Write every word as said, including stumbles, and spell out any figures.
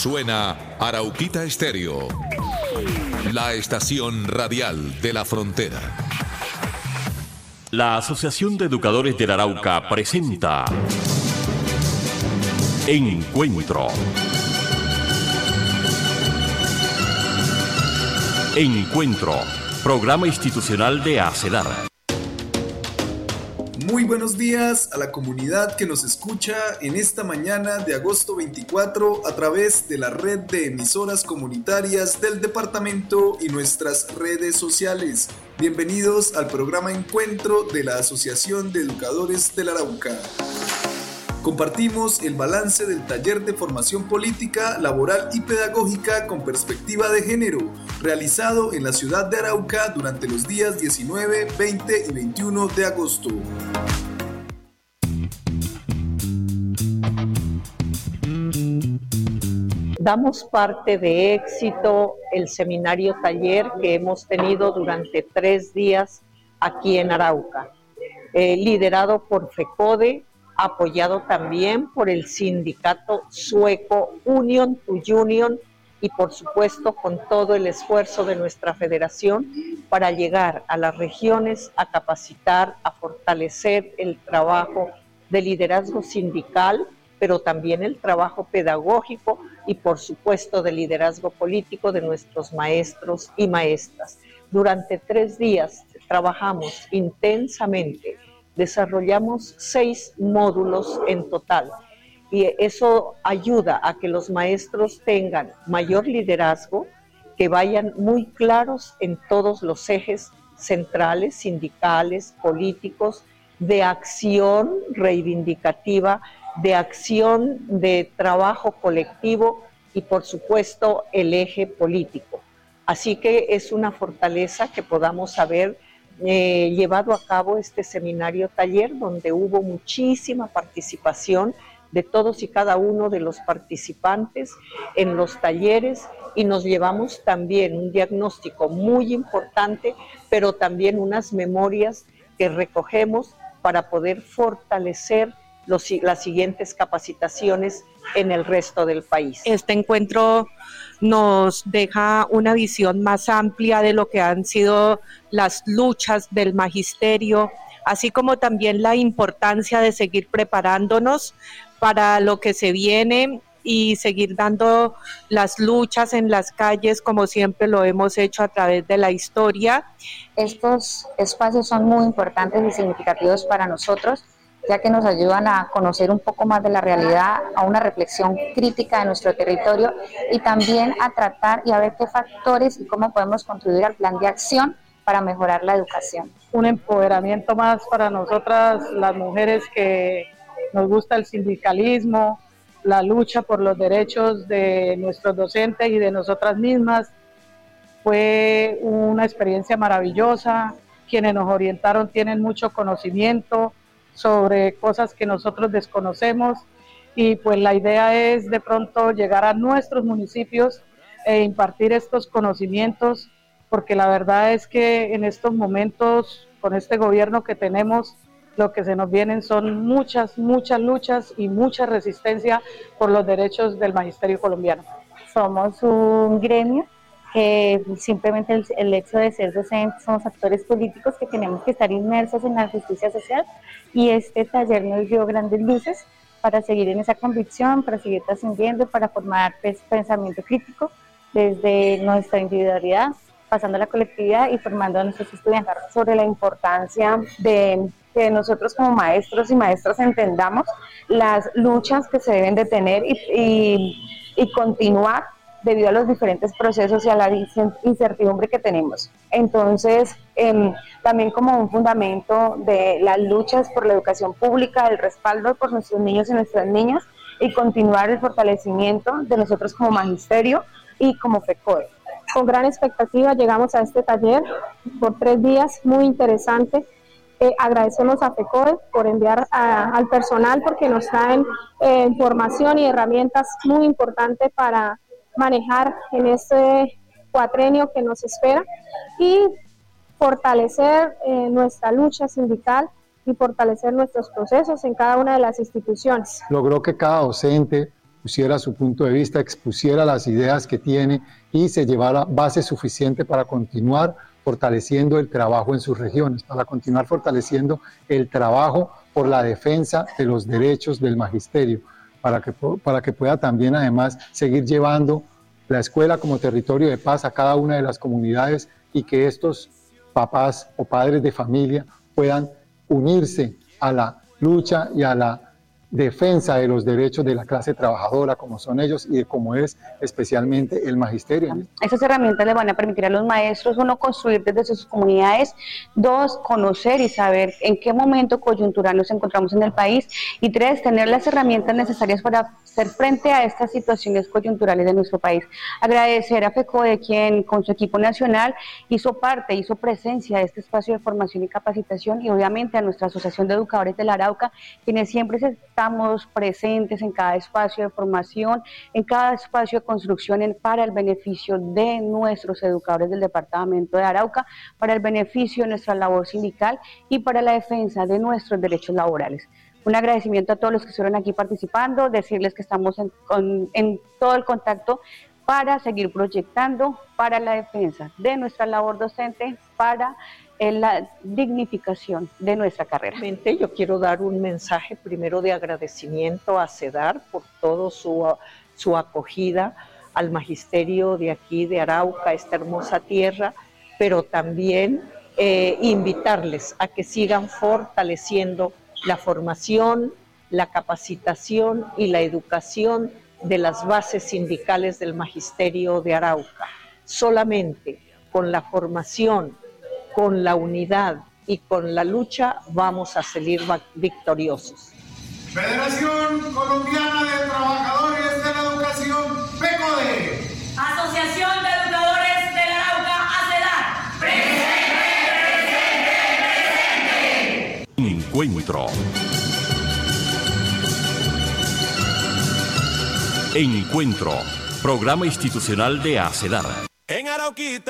Suena Arauquita Estéreo, la estación radial de la frontera. La Asociación de Educadores del Arauca presenta Encuentro. Encuentro, programa institucional de ACEDAR. Muy buenos días a la comunidad que nos escucha en esta mañana de agosto veinticuatro a través de la red de emisoras comunitarias del departamento y nuestras redes sociales. Bienvenidos al programa Encuentro de la Asociación de Educadores del Arauca. Compartimos el balance del taller de formación política, laboral y pedagógica con perspectiva de género, realizado en la ciudad de Arauca durante los días diecinueve, veinte y veintiuno de agosto. Damos parte de éxito el seminario taller que hemos tenido durante tres días aquí en Arauca, eh, liderado por FECODE, apoyado también por el sindicato sueco Union to Union y por supuesto con todo el esfuerzo de nuestra federación para llegar a las regiones a capacitar, a fortalecer el trabajo de liderazgo sindical, pero también el trabajo pedagógico y por supuesto de liderazgo político de nuestros maestros y maestras. Durante tres días trabajamos intensamente. Desarrollamos seis módulos en total y eso ayuda a que los maestros tengan mayor liderazgo, que vayan muy claros en todos los ejes centrales, sindicales, políticos, de acción reivindicativa, de acción de trabajo colectivo y por supuesto el eje político. Así que es una fortaleza que podamos haber Eh, llevado a cabo este seminario taller donde hubo muchísima participación de todos y cada uno de los participantes en los talleres y nos llevamos también un diagnóstico muy importante, pero también unas memorias que recogemos para poder fortalecer los, las siguientes capacitaciones en el resto del país. Este encuentro nos deja una visión más amplia de lo que han sido las luchas del magisterio, así como también la importancia de seguir preparándonos para lo que se viene y seguir dando las luchas en las calles como siempre lo hemos hecho a través de la historia. Estos espacios son muy importantes y significativos para nosotros, ya que nos ayudan a conocer un poco más de la realidad, a una reflexión crítica de nuestro territorio y también a tratar y a ver qué factores y cómo podemos contribuir al plan de acción para mejorar la educación. Un empoderamiento más para nosotras, las mujeres que nos gusta el sindicalismo, la lucha por los derechos de nuestros docentes y de nosotras mismas. Fue una experiencia maravillosa, quienes nos orientaron tienen mucho conocimiento sobre cosas que nosotros desconocemos y pues la idea es de pronto llegar a nuestros municipios e impartir estos conocimientos, porque la verdad es que en estos momentos con este gobierno que tenemos lo que se nos vienen son muchas, muchas luchas y mucha resistencia por los derechos del magisterio colombiano. Somos un gremio que simplemente el, el hecho de ser docentes somos actores políticos que tenemos que estar inmersos en la justicia social y este taller nos dio grandes luces para seguir en esa convicción, para seguir trascendiendo, para formar pues, pensamiento crítico desde nuestra individualidad, pasando a la colectividad y formando a nuestros estudiantes. Sobre la importancia de que nosotros como maestros y maestras entendamos las luchas que se deben de tener y, y, y continuar debido a los diferentes procesos y a la incertidumbre que tenemos. Entonces, eh, también como un fundamento de las luchas por la educación pública, el respaldo por nuestros niños y nuestras niñas, y continuar el fortalecimiento de nosotros como magisterio y como FECODE. Con gran expectativa llegamos a este taller por tres días, muy interesante. Eh, agradecemos a FECODE por enviar a, al personal porque nos traen eh, información y herramientas muy importantes para manejar en este cuatrenio que nos espera y fortalecer eh, nuestra lucha sindical y fortalecer nuestros procesos en cada una de las instituciones. Logró que cada docente expusiera su punto de vista, expusiera las ideas que tiene y se llevara base suficiente para continuar fortaleciendo el trabajo en sus regiones, para continuar fortaleciendo el trabajo por la defensa de los derechos del magisterio, para que, para que pueda también además seguir llevando la escuela como territorio de paz a cada una de las comunidades y que estos papás o padres de familia puedan unirse a la lucha y a la defensa de los derechos de la clase trabajadora, como son ellos y de como es especialmente el magisterio. Esas herramientas le van a permitir a los maestros, uno, construir desde sus comunidades, dos, conocer y saber en qué momento coyuntural nos encontramos en el país, y tres, tener las herramientas necesarias para hacer frente a estas situaciones coyunturales de nuestro país. Agradecer a FECODE, quien con su equipo nacional hizo parte, hizo presencia de este espacio de formación y capacitación, y obviamente a nuestra Asociación de Educadores del Arauca, quienes siempre estamos presentes en cada espacio de formación, en cada espacio de construcción en, para el beneficio de nuestros educadores del departamento de Arauca, para el beneficio de nuestra labor sindical y para la defensa de nuestros derechos laborales. Un agradecimiento a todos los que estuvieron aquí participando, decirles que estamos en, con, en todo el contacto para seguir proyectando para la defensa de nuestra labor docente, para la dignificación de nuestra carrera. Yo quiero dar un mensaje primero de agradecimiento a CEDAR por todo su, su acogida al magisterio de aquí de Arauca, esta hermosa tierra, pero también eh, invitarles a que sigan fortaleciendo la formación, la capacitación y la educación de las bases sindicales del magisterio de Arauca. Solamente con la formación, con la unidad y con la lucha vamos a salir victoriosos. Federación Colombiana de Trabajadores de la Educación, FECODE. Asociación de Educadores del Arauca, ACEDAR. Presente, presente, presente. Encuentro. Encuentro, programa institucional de ACEDAR. En Arauquita.